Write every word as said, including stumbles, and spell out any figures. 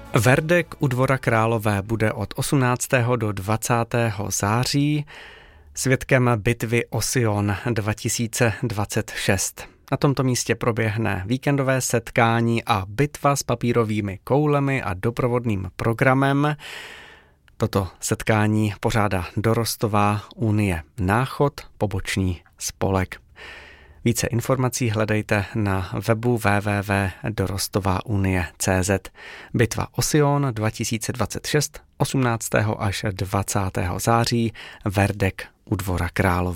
Verdek u Dvora Králové bude od osmnáctého do dvacátého září svědkem bitvy o Sion dva tisíce dvacet šest. Na tomto místě proběhne víkendové setkání a bitva s papírovými koulemi a doprovodným programem. Toto setkání pořádá Dorostová unie Náchod, pobočný spolek. Více informací hledejte na webu w w w tečka dorostovaunie tečka c z. Bitva o Sion dva tisíce dvacet šest, osmnáctého až dvacátého září, Verdek u Dvora Králové.